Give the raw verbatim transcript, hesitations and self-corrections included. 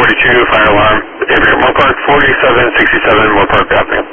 forty-two, fire alarm. Moore Park, forty-seven sixty-seven, Moore Park Avenue.